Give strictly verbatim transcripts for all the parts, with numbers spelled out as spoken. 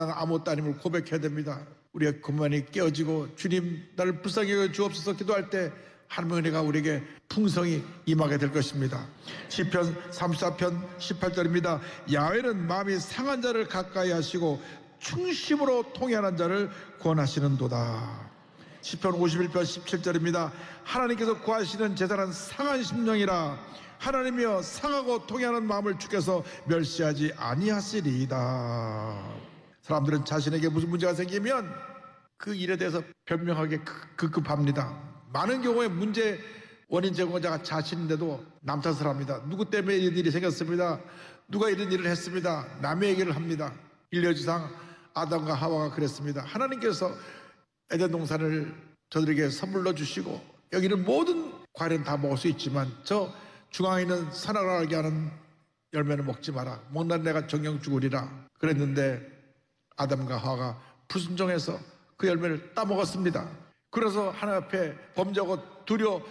나는 아무것도 아님을 고백해야 됩니다. 우리가 그만이 깨어지고 주님 나를 불쌍히 여겨 주옵소서 기도할 때 하나님의 은혜가 우리에게 풍성히 임하게 될 것입니다. 시편 삼십사 편 십팔 절입니다. 야훼는 마음이 상한 자를 가까이 하시고 충심으로 통회하는 자를 구원하시는도다. 시편 오십일 편 십칠 절입니다. 하나님께서 구하시는 제사는 상한 심령이라 하나님이여 상하고 통회하는 마음을 주께서 멸시하지 아니하시리이다. 사람들은 자신에게 무슨 문제가 생기면 그 일에 대해서 변명하게 급급합니다. 많은 경우에 문제 원인 제공자가 자신인데도 남 탓을 합니다. 누구 때문에 이런 일이 생겼습니다. 누가 이런 일을 했습니다. 남의 얘기를 합니다. 인류지상 아담과 하와가 그랬습니다. 하나님께서 에덴 동산을 저들에게 선물로 주시고 여기는 모든 과일은 다 먹을 수 있지만 저 중앙에 있는 선악을 알게 하는 열매는 먹지 마라. 먹는 내가 정령 죽으리라 그랬는데 아담과 하와가 불순종해서 그 열매를 따먹었습니다. 그래서 하나님 앞에 범죄하고 두려워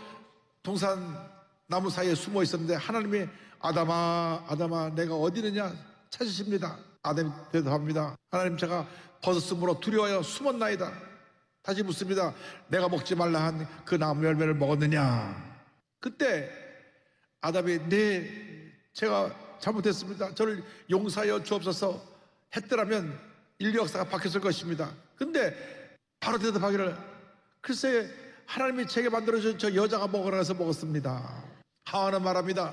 동산 나무 사이에 숨어 있었는데 하나님이 아담아 아담아 내가 어디 있느냐 찾으십니다. 아담이 대답합니다. 하나님 제가 벗었으므로 두려워하여 숨었나이다. 다시 묻습니다. 내가 먹지 말라 한 그 나무 열매를 먹었느냐. 그때 아담이 네 제가 잘못했습니다. 저를 용서하여 주옵소서 했더라면 인류 역사가 바뀌었을 것입니다. 근데 바로 대답하기를 글쎄 하나님이 제게 만들어준 저 여자가 먹으라 해서 먹었습니다. 하와는 말합니다.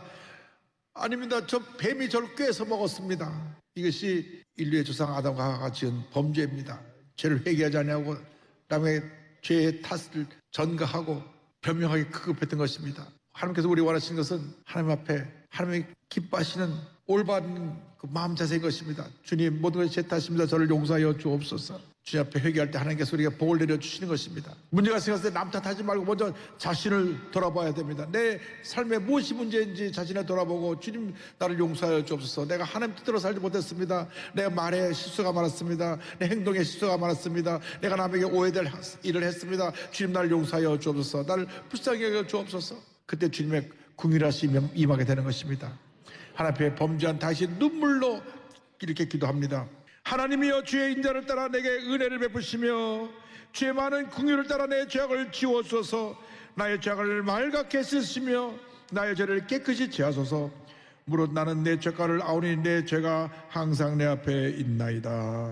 아닙니다. 저 뱀이 저를 꿰서 먹었습니다. 이것이 인류의 조상 아담과 하와가 지은 범죄입니다. 죄를 회개하지 않냐고 남의 죄의 탓을 전가하고 변명하기 급급했던 것입니다. 하나님께서 우리 원하시는 것은 하나님 앞에 하나님이 기뻐하시는 올바른 그 마음 자세인 것입니다. 주님 모든 것이 제 탓입니다. 저를 용서하여 주옵소서. 주님 앞에 회개할 때 하나님께서 우리가 복을 내려주시는 것입니다. 문제가 생겼을 때 남 탓하지 말고 먼저 자신을 돌아봐야 됩니다. 내 삶에 무엇이 문제인지 자신을 돌아보고 주님 나를 용서하여 주옵소서. 내가 하나님 뜻대로 살지 못했습니다. 내가 말에 실수가 많았습니다. 내 행동에 실수가 많았습니다. 내가 남에게 오해될 일을 했습니다. 주님 나를 용서하여 주옵소서. 나를 불쌍히 여겨 주옵소서. 그때 주님의 궁휼하심이 임하게 되는 것입니다. 하나님 앞에 범죄한 다시 눈물로 이렇게 기도합니다. 하나님이여 주의 인자를 따라 내게 은혜를 베푸시며 주의 많은 긍휼을 따라 내 죄악을 지워소서. 나의 죄악을 맑게 씻으시며 나의 죄를 깨끗이 제하소서. 무릇 나는 내 죄가를 아오니 내 죄가 항상 내 앞에 있나이다.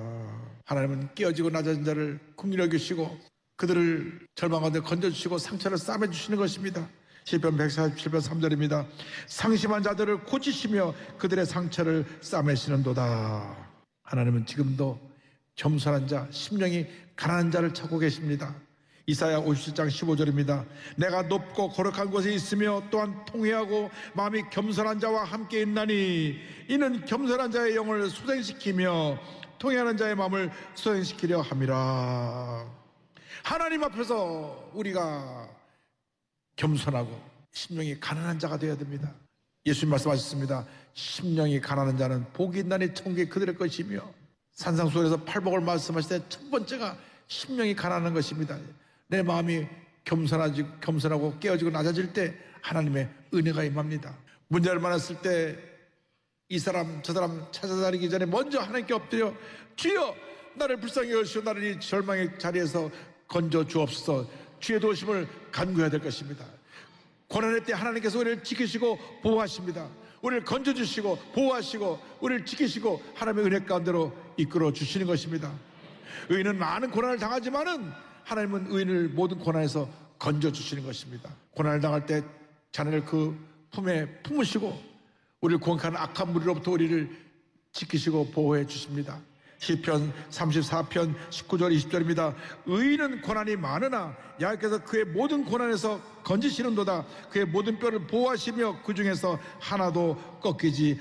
하나님은 깨어지고 낮아진 자를 긍휼히 여기시고 그들을 절망 가운데 건져주시고 상처를 싸매주시는 것입니다. 시편 백사십칠 편 삼 절입니다. 상심한 자들을 고치시며 그들의 상처를 싸매시는도다. 하나님은 지금도 겸손한 자, 심령이 가난한 자를 찾고 계십니다. 이사야 오십칠 장 십오 절입니다. 내가 높고 거룩한 곳에 있으며 또한 통회하고 마음이 겸손한 자와 함께 있나니 이는 겸손한 자의 영을 소생시키며 통회하는 자의 마음을 소생시키려 함이라. 하나님 앞에서 우리가 겸손하고 심령이 가난한 자가 되어야 됩니다. 예수님 말씀하셨습니다. 심령이 가난한 자는 복이 있나니 천국이 그들의 것이며 산상수훈에서 팔복을 말씀하실 때 첫 번째가 심령이 가난한 것입니다. 내 마음이 겸손하지, 겸손하고 깨어지고 낮아질 때 하나님의 은혜가 임합니다. 문제를 만났을 때 이 사람 저 사람 찾아다니기 전에 먼저 하나님께 엎드려 주여 나를 불쌍히 여기시오 나를 이 절망의 자리에서 건져 주옵소서. 주의 도우심을 간구해야 될 것입니다. 고난의 때 하나님께서 우리를 지키시고 보호하십니다. 우리를 건져주시고 보호하시고 우리를 지키시고 하나님의 은혜 가운데로 이끌어 주시는 것입니다. 의인은 많은 고난을 당하지만은 하나님은 의인을 모든 고난에서 건져주시는 것입니다. 고난을 당할 때 자네를 그 품에 품으시고 우리를 공격하는 악한 무리로부터 우리를 지키시고 보호해 주십니다. 시편 삼십사 편 십구 절 이십 절입니다. 의인은 고난이 많으나 여호와께서 그의 모든 고난에서 건지시는도다. 그의 모든 뼈를 보호하시며 그 중에서 하나도 꺾이지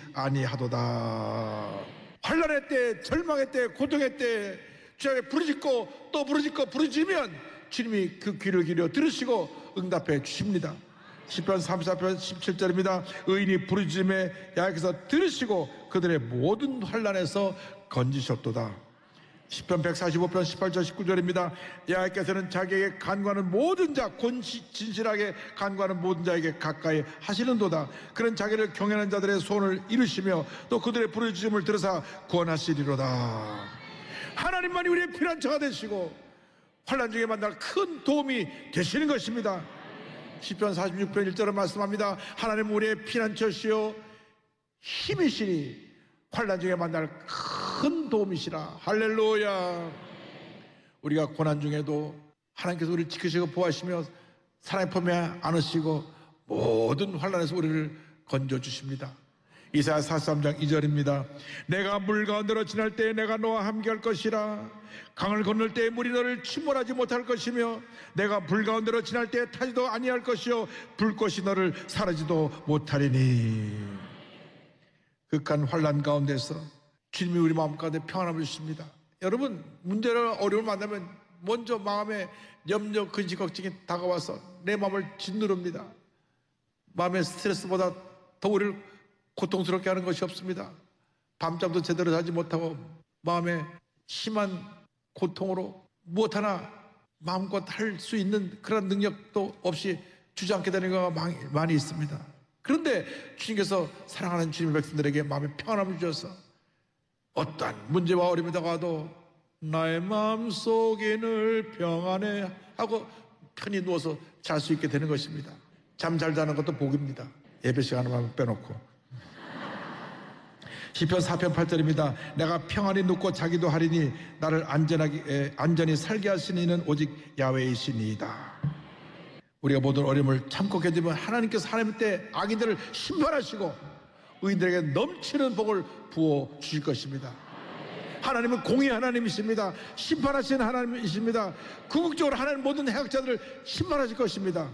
아니하도다. 환난의 때, 절망의 때, 고통의 때 주님께 부르짖고 또 부르짖고 부르짖으면 주님이 그 귀를 기울여 들으시고 응답해 주십니다. 시편 삼십사 편 십칠 절입니다. 의인이 부르짖음에 여호와께서 들으시고 그들의 모든 환난에서 건지셨도다. 시편 백사십오 편 십팔 절 십구 절입니다. 여호와께서는 자기에게 간구하는 모든 자, 진실하게 간구하는 모든 자에게 가까이 하시는도다. 그는 자기를 경외하는 자들의 소원을 이루시며 또 그들의 부르짖음을 들으사 구원하시리로다. 하나님만이 우리의 피난처가 되시고 환난 중에 만날 큰 도움이 되시는 것입니다. 시편 사십육 편 일 절에 말씀합니다. 하나님 우리의 피난처시요 힘이시니 환난 중에 만날 큰 도움이시라. 할렐루야. 우리가 고난 중에도 하나님께서 우리를 지키시고 보호하시며 사랑에 품에 안으시고 모든 환난에서 우리를 건져주십니다. 이사야 사십삼 장 이 절입니다. 내가 물 가운데로 지날 때에 내가 너와 함께할 것이라. 강을 건널 때에 물이 너를 침몰하지 못할 것이며 내가 불 가운데로 지날 때에 타지도 아니할 것이요 불꽃이 너를 사르지도 못하리니. 극한 환난 가운데서 주님이 우리 마음 가운데 평안함을 주십니다. 여러분, 문제를 어려움을 만나면 먼저 마음에 염려, 근심, 걱정이 다가와서 내 마음을 짓누릅니다. 마음의 스트레스보다 더 우리를 고통스럽게 하는 것이 없습니다. 밤잠도 제대로 자지 못하고 마음에 심한 고통으로 무엇 하나 마음껏 할 수 있는 그런 능력도 없이 주저앉게 되는 경우가 많이, 많이 있습니다. 그런데 주님께서 사랑하는 주님의 백성들에게 마음의 평안함을 주셔서 어떠한 문제와 어려움이 다가와도 나의 마음속에 늘 평안해 하고 편히 누워서 잘 수 있게 되는 것입니다. 잠 잘 자는 것도 복입니다. 예배 시간만 빼놓고. 시편 사 편 팔 절입니다. 내가 평안히 눕고 자기도 하리니 나를 안전하게 안전히 살게 하시는 이는 오직 야훼이시니이다. 우리가 모든 어려움을 참고 견디면 하나님께서 하나님 때 악인들을 심판하시고 의인들에게 넘치는 복을 부어 주실 것입니다. 하나님은 공의 하나님이십니다. 심판하시는 하나님이십니다. 궁극적으로 하나님 모든 해악자들을 심판하실 것입니다.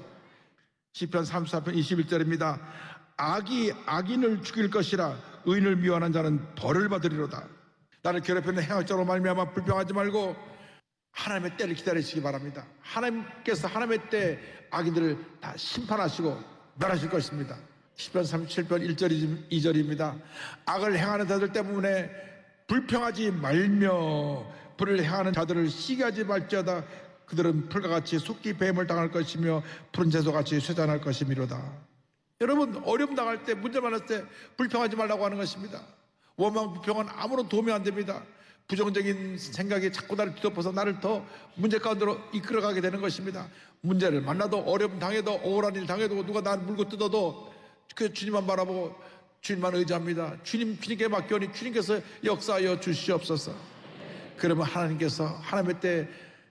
시편 삼십사 편 이십일 절입니다. 악이 악인을 죽일 것이라 의인을 미워하는 자는 벌을 받으리로다. 나를 괴롭히는 행악자로 말미암아 불평하지 말고 하나님의 때를 기다리시기 바랍니다. 하나님께서 하나님의 때 악인들을 다 심판하시고 멸하실 것입니다. 시편 삼십칠 편 일 절 이 절입니다. 악을 행하는 자들 때문에 불평하지 말며 불을 행하는 자들을 시기하지 말지어다. 그들은 풀과 같이 속기 뱀을 당할 것이며 푸른 채소같이 쇠잔할 것이미로다. 여러분, 어려움 당할 때, 문제 많을 때 불평하지 말라고 하는 것입니다. 원망 불평은 아무런 도움이 안 됩니다. 부정적인 생각이 자꾸 나를 뒤덮어서 나를 더 문제 가운데로 이끌어가게 되는 것입니다. 문제를 만나도 어려움 당해도 억울한 일 당해도 누가 나를 물고 뜯어도 그 주님만 바라보고 주님만 의지합니다. 주님, 주님께 맡겨오니 주님께서 역사하여 주시옵소서. 그러면 하나님께서 하나님의 때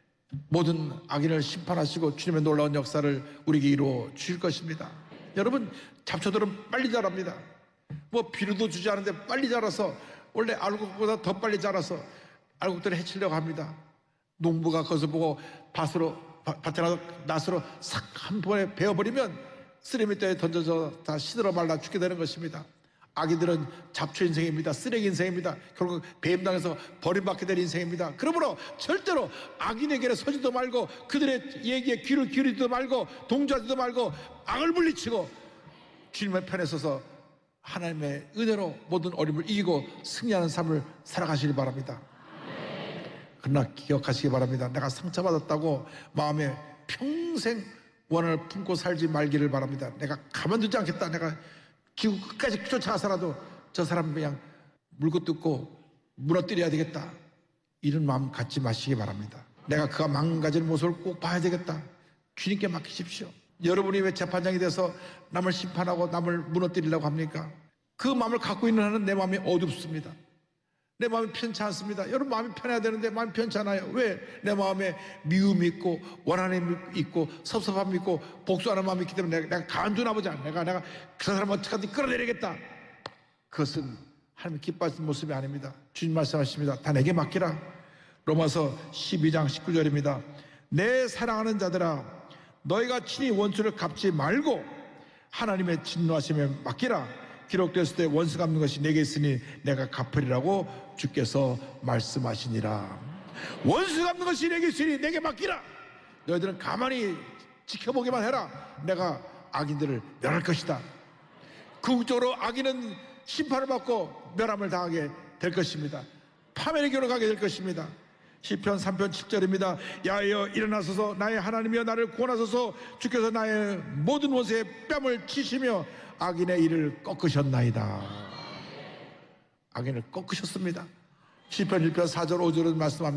모든 악인을 심판하시고 주님의 놀라운 역사를 우리에게 이루어 주실 것입니다. 여러분, 잡초들은 빨리 자랍니다. 뭐 비료도 주지 않은데 빨리 자라서 원래 알곡보다 더 빨리 자라서 알곡들을 해치려고 합니다. 농부가 그것을 보고 밭으로 밭에 낫으로 싹 한 번에 베어버리면 쓰레기대에 던져서 다 시들어 말라 죽게 되는 것입니다. 아기들은 잡초 인생입니다. 쓰레기 인생입니다. 결국 배임당해서 버림받게 될 인생입니다. 그러므로 절대로 악인에게 서지도 말고 그들의 얘기에 귀를 기울이지도 말고 동조하지도 말고 악을 물리치고 주님의 편에 서서 하나님의 은혜로 모든 어려움을 이기고 승리하는 삶을 살아가시기 바랍니다. 그러나 기억하시기 바랍니다. 내가 상처받았다고 마음에 평생 원한을 품고 살지 말기를 바랍니다. 내가 가만두지 않겠다. 내가 지구 끝까지 쫓아가서라도 저 사람 그냥 물고 뜯고 무너뜨려야 되겠다. 이런 마음 갖지 마시기 바랍니다. 내가 그가 망가지는 모습을 꼭 봐야 되겠다. 주님께 맡기십시오. 여러분이 왜 재판장이 돼서 남을 심판하고 남을 무너뜨리려고 합니까? 그 마음을 갖고 있는 한은 내 마음이 어둡습니다. 내 마음이 편치 않습니다. 여러분 마음이 편해야 되는데 마음이 편치 않아요. 왜? 내 마음에 미움이 있고 원한이 있고 섭섭함이 있고 복수하는 마음이 있기 때문에 내가, 내가 간주나 보자. 내가 내가 그 사람 어떻게든 끌어내리겠다. 그것은 하나님 기뻐하시는 모습이 아닙니다. 주님 말씀하십니다. 다 내게 맡기라. 로마서 십이 장 십구 절입니다. 내 사랑하는 자들아, 너희가 친히 원수를 갚지 말고 하나님의 진노하심에 맡기라. 기록됐을 때 원수 갚는 것이 내게 있으니 내가 갚으리라고 주께서 말씀하시니라. 원수 갚는 것이 내게 있으니 내게 맡기라. 너희들은 가만히 지켜보기만 해라. 내가 악인들을 멸할 것이다. 궁극적으로 악인은 심판을 받고 멸함을 당하게 될 것입니다. 파멸의 길로 가게 될 것입니다. 시편 삼 편 십 절입니다. 야여 일어나소서, 나의 하나님이여 나를 구원하소서. 주께서 나의 모든 원수의 뺨을 치시며 악인의 일을 꺾으셨나이다. 악인을 꺾으셨습니다. 시편 일 편 사 절 오 절은 말씀합니다.